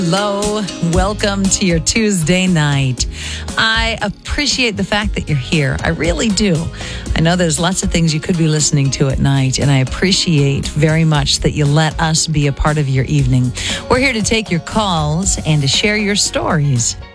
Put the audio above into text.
Hello, welcome to your Tuesday night. I appreciate the fact that you're here. I really do. I know there's lots of things you could be listening to at night, and I appreciate very much that you let us be a part of your evening. We're here to take your calls and to share your stories.